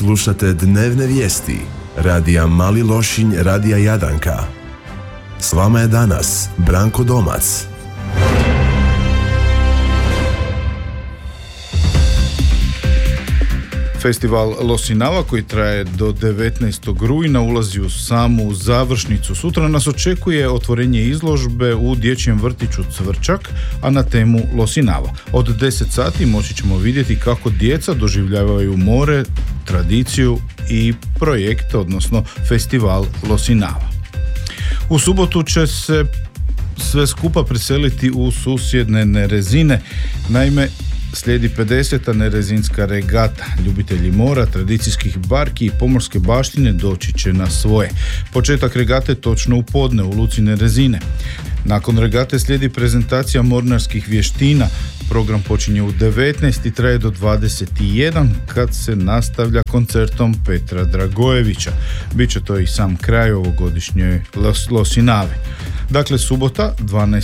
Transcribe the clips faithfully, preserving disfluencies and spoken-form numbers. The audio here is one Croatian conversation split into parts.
Slušate dnevne vijesti radija Mali Lošinj, radija Jadranka. S vama je danas Branko Domac. Festival Losinava koji traje do devetnaestog rujna ulazi u samu završnicu. Sutra nas očekuje otvorenje izložbe u dječjem vrtiću Cvrčak, a na temu Losinava. Od deset sati moći ćemo vidjeti kako djeca doživljavaju more, tradiciju i projekt, odnosno festival Losinava. U subotu će se sve skupa preseliti u susjedne Nerezine. Naime, slijedi pedeseta nerezinska regata. Ljubitelji mora, tradicijskih barki i pomorske baštine doći će na svoje. Početak regate točno u podne u luci Nerezine. Nakon regate slijedi prezentacija mornarskih vještina. Program počinje u devetnaest i traje do dvadeset jedan kad se nastavlja koncertom Petra Dragojevića. Biće to i sam kraj ovogodišnje Losinave. Dakle, subota,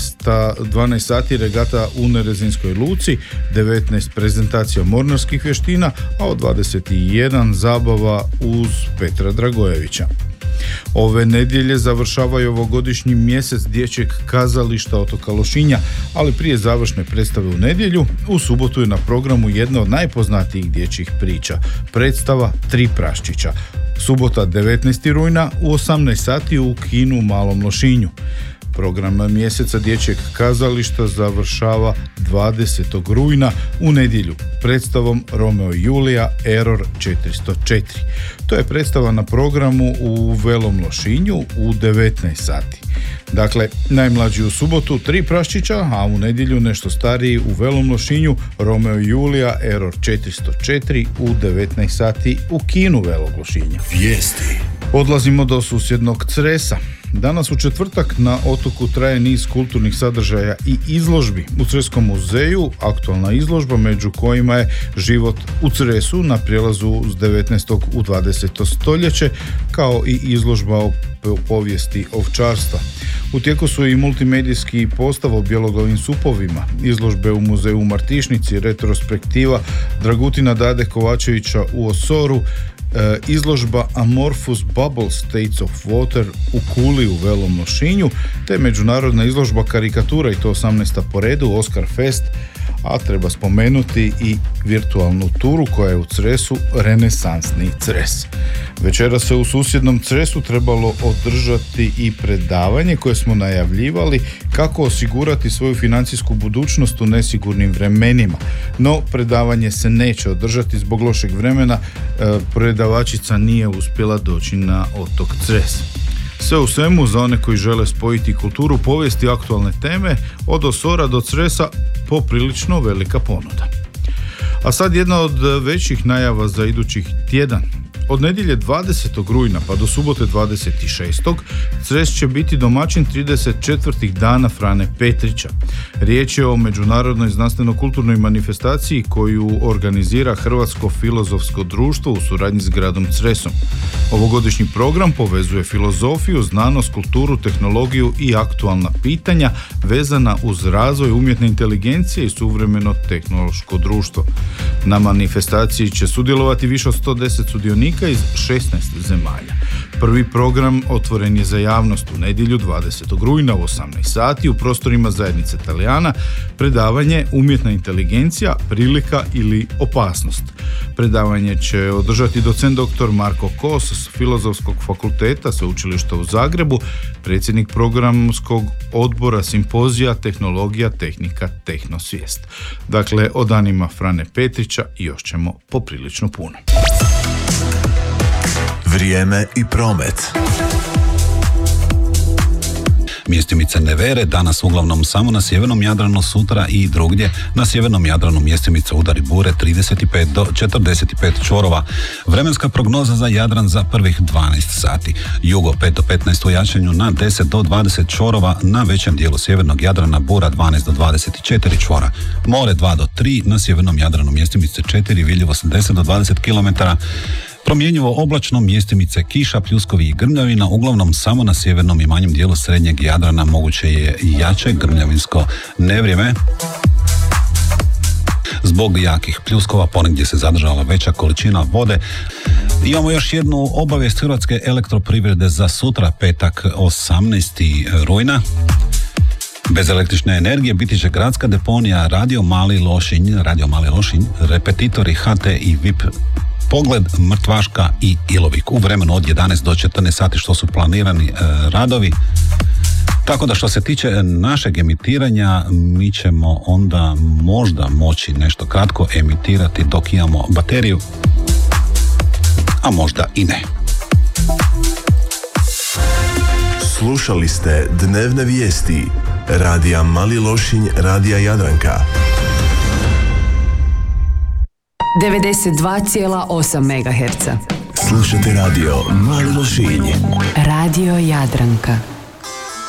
dvanaest sati regata u Nerezinskoj luci, devetnaest prezentacija mornarskih vještina, a od dvadeset jedan zabava uz Petra Dragojevića. Ove nedjelje završavaju ovogodišnji mjesec dječjeg kazališta otoka Lošinja, ali prije završne predstave u nedjelju, u subotu je na programu jedna od najpoznatijih dječjih priča, predstava Tri praščića. Subota devetnaestog rujna u osamnaest sati u kinu u Malom Lošinju. Program mjeseca dječjeg kazališta završava dvadesetog rujna u nedjelju predstavom Romeo i Julija Error četiristo četiri. To je predstava na programu u Velom Lošinju u devetnaest sati. Dakle, najmlađi u subotu Tri praščića, a u nedjelju nešto stariji u Velom Lošinju Romeo i Julija Error četiristo četiri u devetnaest sati u kinu Velog Lošinja. Vijesti. Odlazimo do susjednog Cresa. Danas u četvrtak na otoku traje niz kulturnih sadržaja i izložbi. U Creskom muzeju aktualna izložba među kojima je život u Cresu na prijelazu s devetnaestog u dvadeseto stoljeće, kao i izložba o povijesti ovčarstva. U tijeku su i multimedijski postav o bjeloglavim supovima, izložbe u muzeju u Martišnici, retrospektiva Dragutina Dade Kovačevića u Osoru, izložba Amorphous Bubble States of Water u Kuli u Velom Lošinju, te međunarodna izložba karikatura, i to osamnaesta po redu, Oscar Fest, a treba spomenuti i virtualnu turu koja je u Cresu Renesansni Cres. Večera se u susjednom Cresu trebalo održati i predavanje koje smo najavljivali kako osigurati svoju financijsku budućnost u nesigurnim vremenima. No, predavanje se neće održati zbog lošeg vremena, predavačica nije uspjela doći na otok Cres. Sve u svemu, za one koji žele spojiti kulturu, povijest i aktualne teme, od Osora do Cresa poprilično velika ponuda. A sad jedna od većih najava za idućih tjedan. Od nedjelje dvadesetog rujna pa do subote dvadeset šestog Cres će biti domaćin trideset četvrtih dana Frane Petrića. Riječ je o međunarodnoj znanstveno-kulturnoj manifestaciji koju organizira Hrvatsko filozofsko društvo u suradnji s gradom Cresom. Ovogodišnji program povezuje filozofiju, znanost, kulturu, tehnologiju i aktualna pitanja vezana uz razvoj umjetne inteligencije i suvremeno tehnološko društvo. Na manifestaciji će sudjelovati više od sto deset sudionika iz šesnaest zemalja. Prvi program otvoren je za javnost u nedjelju dvadesetog rujna u osamnaest sati u prostorima zajednice Talijana, predavanje Umjetna inteligencija, prilika ili opasnost. Predavanje će održati docent doktor Marko Kos s Filozofskog fakulteta Sveučilišta u Zagrebu, predsjednik programskog odbora simpozija Tehnologija, tehnika, tehnosvijest. Dakle, o danima Frane Petrića još ćemo poprilično puno. Vrijeme i promet. Mjestimice nevere danas uglavnom samo na sjevernom Jadranu, sutra i drugdje. Na sjevernom Jadranu mjestimice udari bure trideset pet do četrdeset pet čvorova. Vremenska prognoza za Jadran za prvih dvanaest sati. Jugo pet do petnaest u jačanju na deset do dvadeset čvorova, na većem dijelu sjevernog Jadrana bura dvanaest do dvadeset četiri čvora. More dva do tri, na sjevernom Jadranu mjestimice četiri, vidljivo deset do dvadeset kilometara. Promjenjivo oblačno, mjestimice kiša, pljuskovi i grmljavina, uglavnom samo na sjevernom i manjem dijelu srednjeg Jadrana moguće je jače grmljavinsko nevrijeme. zbog jakih pljuskova, ponegdje se zadržala veća količina vode. Imamo još jednu obavijest Hrvatske elektroprivrede za sutra, petak osamnaesti rujna. Bez električne energije biti će gradska deponija Radio Mali Lošinj, Radio Mali Lošinj, repetitori H T i V I P, Pogled, Mrtvaška i Ilovik u vremenu od jedanaest do četrnaest sati, što su planirani e, radovi. Tako da što se tiče našeg emitiranja, mi ćemo onda možda moći nešto kratko emitirati dok imamo bateriju, a možda i ne. Slušali ste dnevne vijesti Radija Mali Lošinj, Radija Jadranka. devedeset dva zarez osam megaherca. Slušate radio Mali Lošinj. Radio Jadranka.